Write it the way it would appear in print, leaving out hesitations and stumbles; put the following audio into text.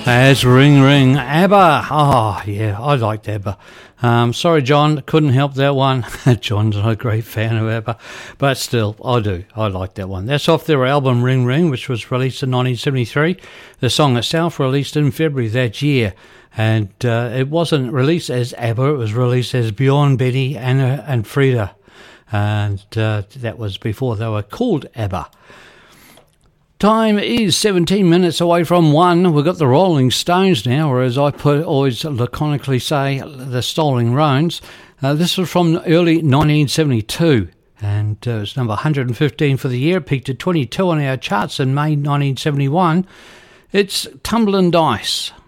As Ring Ring, ABBA. Oh, yeah, I liked ABBA. Sorry, John, couldn't help that one. John's not a great fan of ABBA, but still, I do. I like that one. That's off their album Ring Ring, which was released in 1973. The song itself released in February that year, and it wasn't released as ABBA, it was released as Bjorn, Betty, Anna and Frida, and that was before they were called ABBA. Time is 17 minutes away from 1. We've got the Rolling Stones now, or as I always laconically say, the Stolen Rones. This was from early 1972, and it was number 115 for the year. It peaked at 22 on our charts in May 1971. It's Tumblin' Dice.